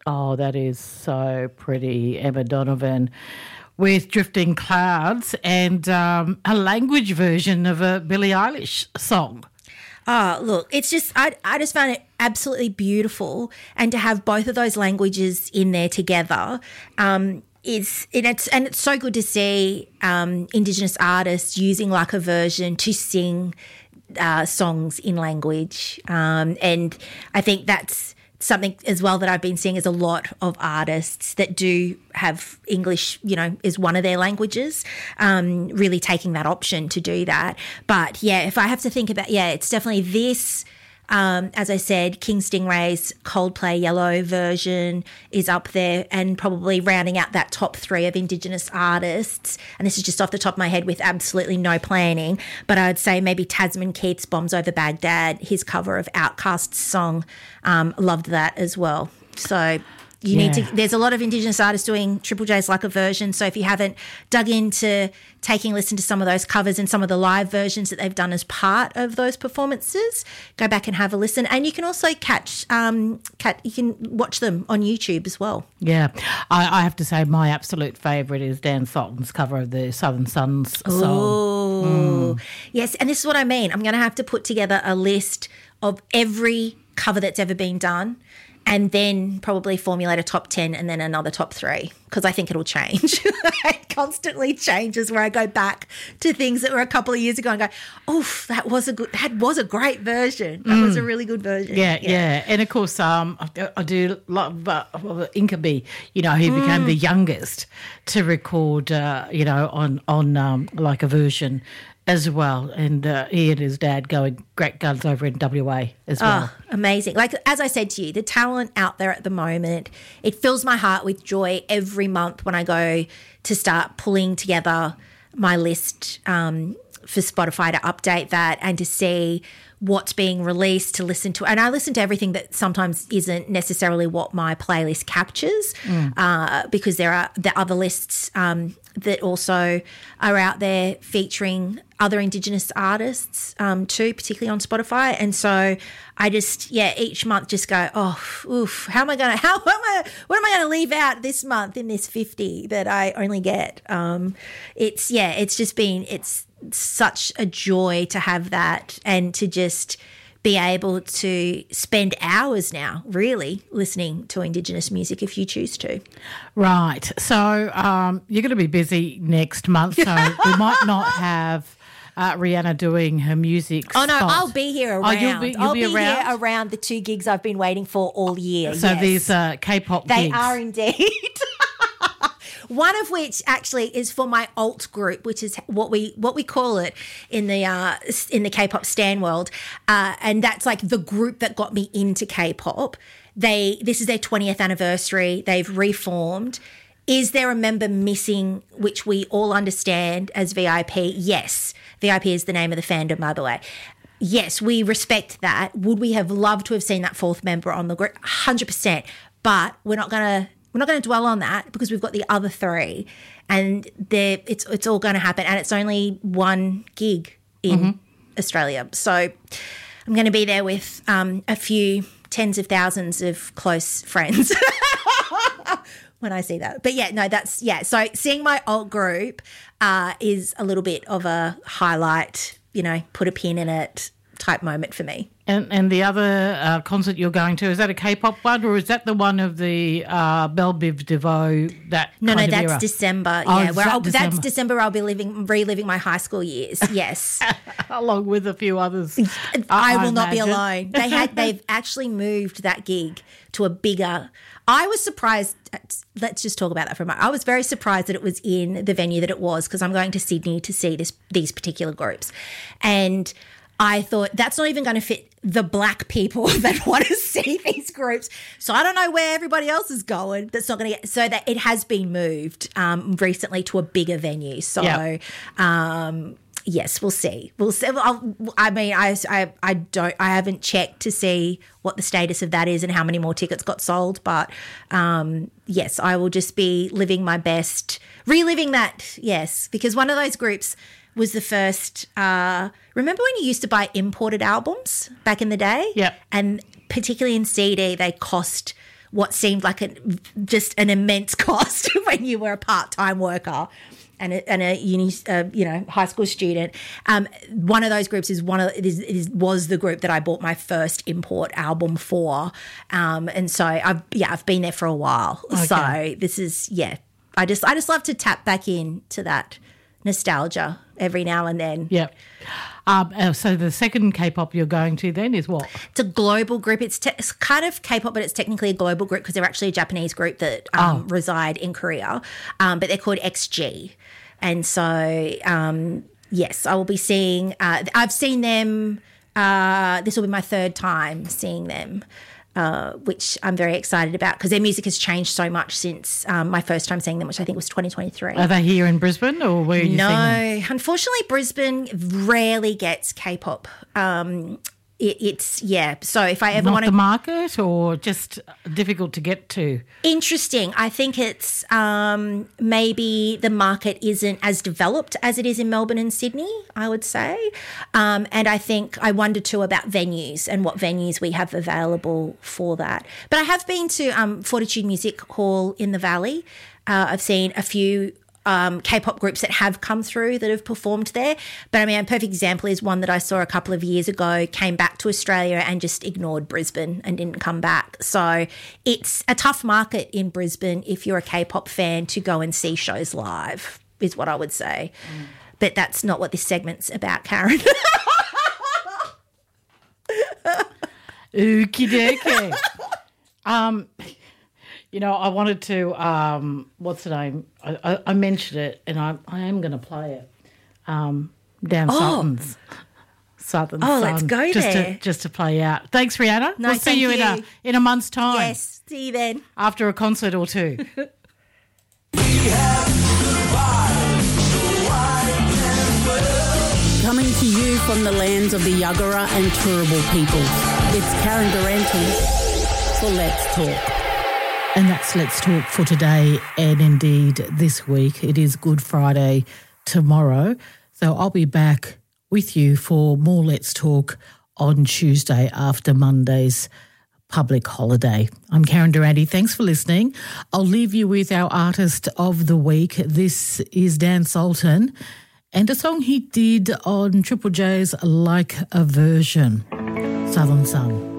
Oh, that is so pretty. Emma Donovan with Drifting Clouds and a language version of a Billie Eilish song. Oh, look, it's just I just found it absolutely beautiful, and to have both of those languages in there together it's so good to see Indigenous artists using like a version to sing songs in language, and I think that's something as well that I've been seeing is a lot of artists that do have English, is one of their languages, really taking that option to do that. But yeah, if I have to think about, it's definitely this. As I said, King Stingray's Coldplay Yellow version is up there, and probably rounding out that top 3 of Indigenous artists. And this is just off the top of my head with absolutely no planning, but I'd say maybe Tasman Keith's Bombs Over Baghdad, his cover of Outkast's song, loved that as well. So you need to, there's a lot of Indigenous artists doing Triple J's like a version. So if you haven't dug into taking a listen to some of those covers and some of the live versions that they've done as part of those performances, go back and have a listen. And you can also you can watch them on YouTube as well. Yeah. I have to say my absolute favourite is Dan Sultan's cover of the Southern Suns song. Oh, yes. And this is what I mean. I'm going to have to put together a list of every cover that's ever been done, and then probably formulate a top 10 and then another top 3, because I think it'll change. It constantly changes, where I go back to things that were a couple of years ago and go, that was a great version. That was a really good version. Yeah. And, of course, I do love Inkaby, who became the youngest to record, on like a version as well, and he and his dad going great guns over in WA as well. Oh, amazing. Like, as I said to you, the talent out there at the moment, it fills my heart with joy every month when I go to start pulling together my list for Spotify to update that and to see what's being released, to listen to. And I listen to everything that sometimes isn't necessarily what my playlist captures, because there are the other lists that also are out there featuring other Indigenous artists too, particularly on Spotify. And so I just, each month just go, what am I going to leave out this month in this 50 that I only get? It's such a joy to have that, and to just be able to spend hours now really listening to Indigenous music if you choose to. Right. So you're going to be busy next month, so we might not have Rihanna doing her music spot. I'll be here around. You'll be around? Here around the 2 gigs I've been waiting for all year. So these K-pop gigs. They are indeed. One of which actually is for my alt group, which is what we call it in the K-pop stan world, and that's like the group that got me into K-pop. This is their 20th anniversary. They've reformed. Is there a member missing, which we all understand as VIP? Yes, VIP is the name of the fandom, by the way. Yes, we respect that. Would we have loved to have seen that 4th member on the group? 100%. But we're not going to dwell on that, because we've got the other 3, and it's all going to happen, and it's only 1 gig in Australia. So I'm going to be there with a few tens of thousands of close friends when I see that. But so seeing my alt group is a little bit of a highlight, put a pin in it type moment for me. And the other concert you're going to, is that a K-pop one, or is that the one of the Belle Biv DeVoe, No, that's era? December. That's December. I'll be reliving my high school years. Yes, along with a few others. I will not be alone. They've actually moved that gig to a bigger. I was surprised. Let's just talk about that for a moment. I was very surprised that it was in the venue that it was, because I'm going to Sydney to see these particular groups, and I thought that's not even going to fit the black people that want to see these groups. So I don't know where everybody else is going. That's not going to get, so that it has been moved recently to a bigger venue. So, yes, we'll see. We'll see. I haven't checked to see what the status of that is and how many more tickets got sold. But yes, I will just be living my best, reliving that. Yes, because one of those groups was the first, remember when you used to buy imported albums back in the day? Yeah. And particularly in CD, they cost what seemed like just an immense cost when you were a part-time worker and a uni, high school student. One of those groups was the group that I bought my first import album for, and so I've been there for a while. Okay. So this is I just love to tap back into that nostalgia every now and then. Yeah. So the second K-pop you're going to then is what? It's a global group. It's kind of K-pop, but it's technically a global group because they're actually a Japanese group that reside in Korea, but they're called XG. And so, yes, I will be seeing I've seen them. This will be my third time seeing them, which I'm very excited about because their music has changed so much since my first time seeing them, which I think was 2023. Are they here in Brisbane or where are you seeing them? No, unfortunately Brisbane rarely gets K-pop. So if I ever want to... Not the market or just difficult to get to? Interesting. I think it's maybe the market isn't as developed as it is in Melbourne and Sydney, I would say. And I wonder too about venues and what venues we have available for that. But I have been to Fortitude Music Hall in the Valley. I've seen a few K-pop groups that have come through that have performed there. But I mean, a perfect example is one that I saw a couple of years ago, came back to Australia and just ignored Brisbane and didn't come back. So it's a tough market in Brisbane if you're a K-pop fan to go and see shows live, is what I would say. But that's not what this segment's about, Karen. Okie dokie. I wanted to, what's the name? I mentioned it and I am going to play it. Dan Sutton's. Let's go there. Just to play out. Thanks, Rihanna. No, we'll see you in a month's time. Yes, see you then. After a concert or two. Coming to you from the lands of the Yuggera and Turrbal peoples, it's Karen Durante for Let's Talk. And that's Let's Talk for today and indeed this week. It is Good Friday tomorrow. So I'll be back with you for more Let's Talk on Tuesday after Monday's public holiday. I'm Karen Durante. Thanks for listening. I'll leave you with our artist of the week. This is Dan Sultan and a song he did on Triple J's Like a Version, Southern Sun.